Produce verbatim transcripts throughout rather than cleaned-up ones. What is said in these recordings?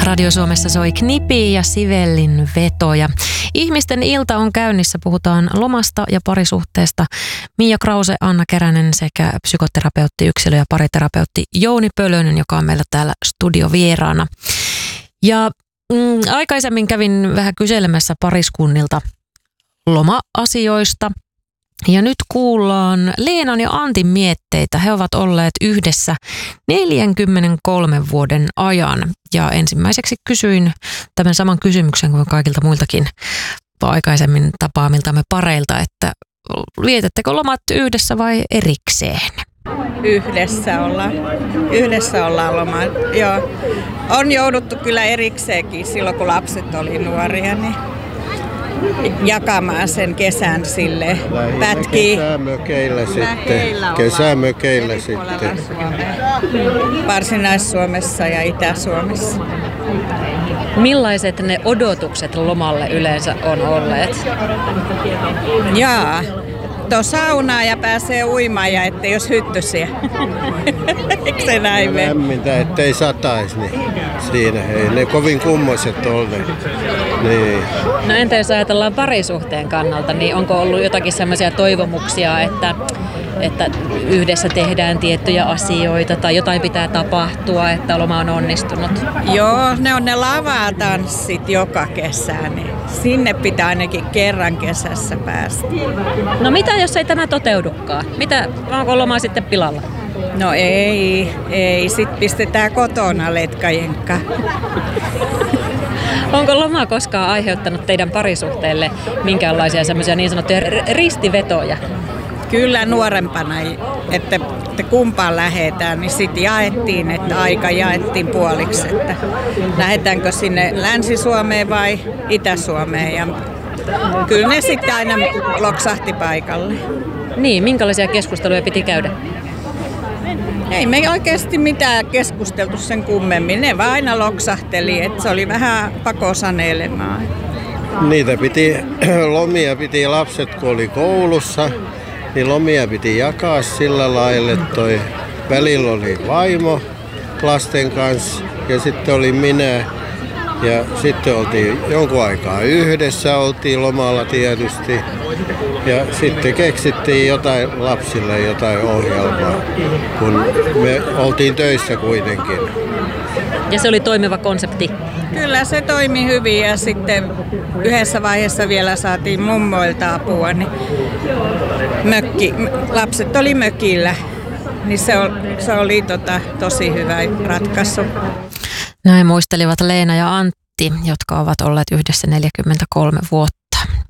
Radio Suomessa soi Knipi ja Sivellin vetoja. Ihmisten ilta on käynnissä, puhutaan lomasta ja parisuhteesta. Miia Krause, Anna Keränen sekä psykoterapeutti, yksilö- ja pariterapeutti Jouni Pölönen, joka on meillä täällä studiovieraana. Ja mm, aikaisemmin kävin vähän kyselemässä pariskunnilta loma-asioista. Ja nyt kuullaan Leenan ja Antin mietteitä. He ovat olleet yhdessä neljänkymmenenkolmen vuoden ajan. Ja ensimmäiseksi kysyin tämän saman kysymyksen kuin kaikilta muiltakin aikaisemmin tapaamiltamme pareilta, että vietättekö lomat yhdessä vai erikseen? Yhdessä ollaan. Yhdessä ollaan lomaa. Joo. On jouduttu kyllä erikseenkin silloin, kun lapset oli nuoria, niin jakamaan sen kesän sille pätkiä. Kesämökeillä sitten. Kesämökeillä sitten. Varsinais-Suomessa ja Itä-Suomessa. Millaiset ne odotukset lomalle yleensä on olleet? Jaa. Tuo saunaa ja pääsee uimaan ja ettei jos hyttysiä. Eikö se näin mene? Lämmintä, ettei sataisi, niin siinä ei ne kovin kummoiset olleet. Niin. No entä jos ajatellaan parisuhteen kannalta, niin onko ollut jotakin sellaisia toivomuksia, että, että yhdessä tehdään tiettyjä asioita tai jotain pitää tapahtua, että loma on onnistunut? Joo, ne on ne lavatanssit joka kesä, niin sinne pitää ainakin kerran kesässä päästä. No mitä jos ei tämä toteudukaan? Mitä, onko loma sitten pilalla? No ei, ei. Sitten pistetään kotona letkajenkka. Onko loma koskaan aiheuttanut teidän parisuhteelle minkäänlaisia semmoisia niin sanottuja ristivetoja? Kyllä nuorempana, että, että kumpaan lähdetään, niin sitten jaettiin, että aika jaettiin puoliksi, että lähdetäänkö sinne Länsi-Suomeen vai Itä-Suomeen. Ja kyllä ne sitten aina loksahti paikalle. Niin, minkälaisia keskusteluja piti käydä? Ei me oikeasti mitään keskusteltu sen kummemmin. Ne vaan aina loksahteli, että se oli vähän pakosanelemaa. Niitä piti, lomia piti lapset, kun oli koulussa, niin lomia piti jakaa sillä lailla, että toi välillä oli vaimo lasten kanssa ja sitten oli minä. Ja sitten oltiin jonkun aikaa yhdessä, oltiin lomalla tietysti. Ja sitten keksittiin jotain lapsille, jotain ohjelmaa, kun me oltiin töissä kuitenkin. Ja se oli toimiva konsepti? Kyllä se toimi hyvin ja sitten yhdessä vaiheessa vielä saatiin mummoilta apua. Niin mökki, lapset oli mökillä, niin se oli, se oli tota, tosi hyvä ratkaisu. Näin muistelivat Leena ja Antti, jotka ovat olleet yhdessä neljäkymmentäkolme vuotta.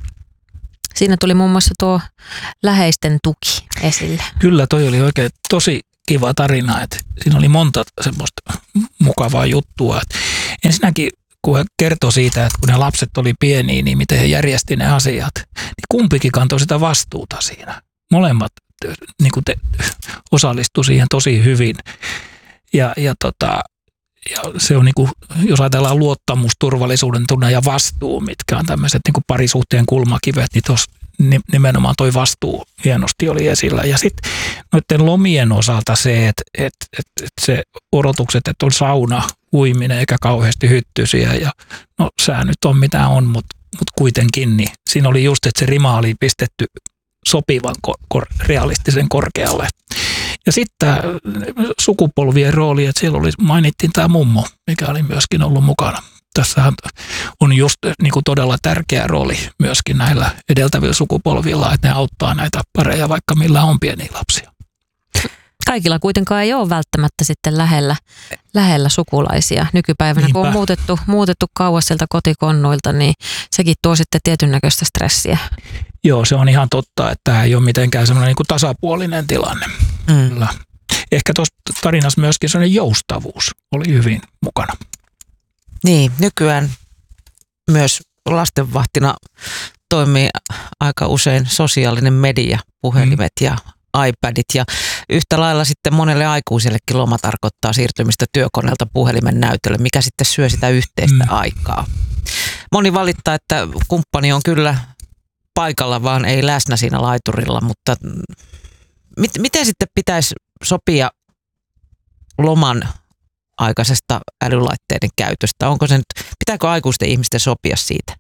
Siinä tuli muun muassa tuo läheisten tuki esille. Kyllä, toi oli oikein tosi kiva tarina, että siinä oli monta semmoista mukavaa juttua. Että ensinnäkin, kun he kertoi siitä, että kun ne lapset oli pieniä, niin miten he järjesti ne asiat, niin kumpikin kantoi sitä vastuuta siinä. Molemmat niin kuin te, osallistu siihen tosi hyvin. Ja, ja tota... Ja se on, niin kuin, jos ajatellaan luottamus, turvallisuuden tunne ja vastuu, mitkä on tämmöiset niin kuin parisuhteen kulmakivet, niin tuossa nimenomaan toi vastuu hienosti oli esillä. Ja sitten noiden lomien osalta se, että, että, että se odotukset, että on sauna, uiminen eikä kauheasti hyttysiä. Ja no sää nyt on mitä on, mutta, mutta kuitenkin, niin siinä oli just, että se rima oli pistetty sopivan kor- kor- realistisen korkealle. Ja sitten tämä sukupolvien rooli, että siellä oli, mainittiin tämä mummo, mikä oli myöskin ollut mukana. Tässähän on just niin kuin todella tärkeä rooli myöskin näillä edeltävillä sukupolvilla, että ne auttaa näitä pareja, vaikka millä on pieniä lapsia. Kaikilla kuitenkaan ei ole välttämättä sitten lähellä, lähellä sukulaisia. Nykypäivänä, Niinpä. kun on muutettu, muutettu kauas sieltä kotikonnuilta, niin sekin tuo sitten tietyn näköistä stressiä. Joo, se on ihan totta, että tämä ei ole mitenkään semmoinen niin kuin tasapuolinen tilanne. Mm. Kyllä. Ehkä tuossa tarinassa myöskin sellainen joustavuus oli hyvin mukana. Niin, nykyään myös lastenvahtina toimii aika usein sosiaalinen media, puhelimet mm. ja iPadit ja yhtä lailla sitten monelle aikuisellekin loma tarkoittaa siirtymistä työkoneelta puhelimen näytölle, mikä sitten syö sitä yhteistä mm. aikaa. Moni valittaa, että kumppani on kyllä paikalla, vaan ei läsnä siinä laiturilla, mutta mit, miten sitten pitäisi sopia loman aikaisesta älylaitteiden käytöstä? Onko se nyt, pitääkö aikuisten ihmisten sopia siitä?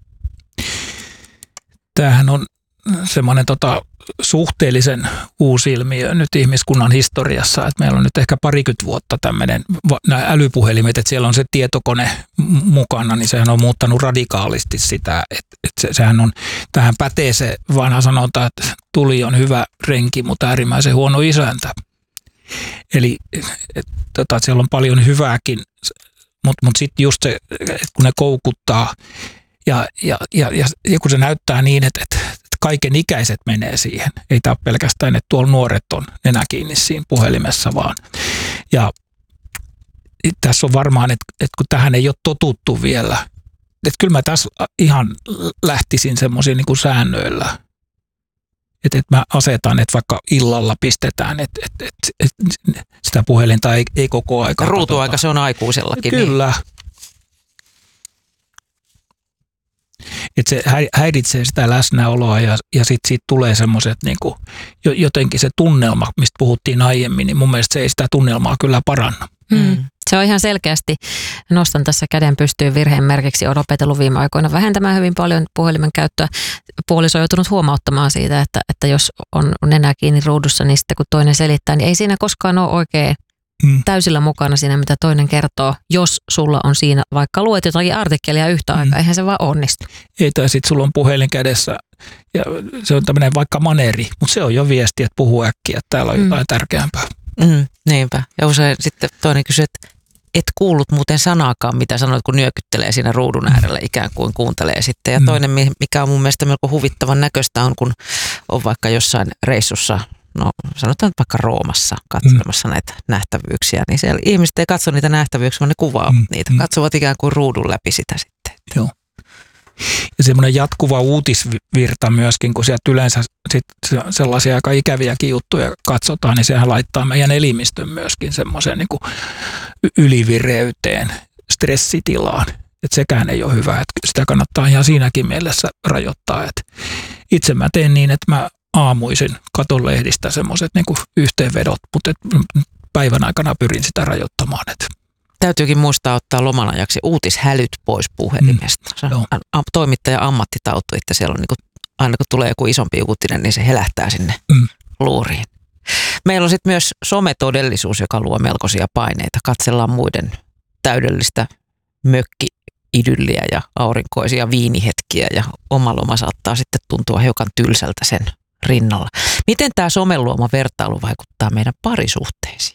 Tämähän on semmoinen tota, suhteellisen uusi ilmiö nyt ihmiskunnan historiassa, että meillä on nyt ehkä parikymmentä vuotta tämmöinen, nämä älypuhelimet, että siellä on se tietokone mukana, niin sehän on muuttanut radikaalisti sitä, että, että se, sehän on, tähän pätee se vanha sanonta, että tuli on hyvä renki, mutta äärimmäisen huono isäntä. Eli että, että siellä on paljon hyvääkin, mutta, mutta sitten just se, että kun ne koukuttaa ja, ja, ja, ja, ja kun se näyttää niin, että, että kaiken ikäiset menee siihen. Ei tämä ole pelkästään, että tuolla nuoret on nenä kiinni siinä puhelimessa vaan. Ja tässä on varmaan, että, että kun tähän ei ole totuttu vielä, että kyllä mä tässä ihan lähtisin semmoisia niin kuin säännöillä. Että, että mä asetan, että vaikka illalla pistetään, että, että, että, että sitä puhelinta ei, ei koko aika ruutuaika se on aikuisellakin. Kyllä. Niin. Että se häiritsee sitä läsnäoloa ja, ja sitten siitä tulee semmoiset niinku, jotenkin se tunnelma, mistä puhuttiin aiemmin, niin mun mielestä se ei sitä tunnelmaa kyllä paranna. Mm. Se on ihan selkeästi, nostan tässä käden pystyyn virheen merkiksi, olen opetellut viime aikoina vähentämään hyvin paljon puhelimen käyttöä. Puoliso on joutunut huomauttamaan siitä, että, että jos on nenä kiinni ruudussa, niin sitten kun toinen selittää, niin ei siinä koskaan ole oikein Hmm. täysillä mukana siinä, mitä toinen kertoo, jos sulla on siinä, vaikka luet jotakin artikkelia yhtä aikaa, hmm. eihän se vaan onnistu. Ei, tai sitten sulla on puhelin kädessä ja se on tämmöinen vaikka maneeri, mutta se on jo viesti, että puhu äkkiä, että täällä on hmm. jotain tärkeämpää. Hmm, niinpä. Ja usein sitten toinen kysyy, että et kuullut muuten sanaakaan, mitä sanoit, kun nyökyttelee siinä ruudun äärellä, ikään kuin kuuntelee sitten. Ja toinen, mikä on mun mielestä melko huvittavan näköistä, on kun on vaikka jossain reissussa, no sanotaan vaikka Roomassa katselemassa mm. näitä nähtävyyksiä, niin siellä ihmiset ei katso niitä nähtävyyksiä, vaan ne kuvaa mm. niitä. Katsovat ikään kuin ruudun läpi sitä sitten. Joo. Ja semmoinen jatkuva uutisvirta myöskin, kun sieltä yleensä sit sellaisia aika ikäviäkin juttuja katsotaan, niin sehän laittaa meidän elimistön myöskin semmoiseen niin kuin ylivireyteen, stressitilaan. Että sekään ei ole hyvä, että sitä kannattaa ihan siinäkin mielessä rajoittaa. Et itse mä teen niin, että mä aamuisin katon lehdistä semmoiset niin kuin yhteenvedot, mutta päivän aikana pyrin sitä rajoittamaan. Et. Täytyykin muistaa ottaa loman ajaksi uutishälyt pois puhelimesta. Mm, a- toimittaja ammattitautu, että siellä on niin kuin, aina kun tulee joku isompi uutinen, niin se helähtää sinne mm. luuriin. Meillä on sitten myös sometodellisuus, joka luo melkoisia paineita. Katsellaan muiden täydellistä mökki-idylliä ja aurinkoisia viinihetkiä ja oma loma saattaa sitten tuntua hiukan tylsältä sen rinnalla. Miten tämä somen luoma vertailu vaikuttaa meidän parisuhteisiin?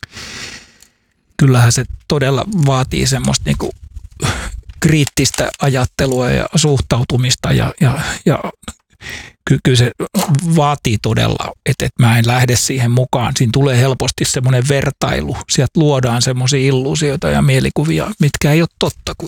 Kyllähän se todella vaatii semmoista niinku kriittistä ajattelua ja suhtautumista ja, ja, ja kyllä se vaatii todella, että, että mä en lähde siihen mukaan. Siinä tulee helposti semmoinen vertailu. Sieltä luodaan semmoisia illuusioita ja mielikuvia, mitkä ei ole totta kuitenkaan.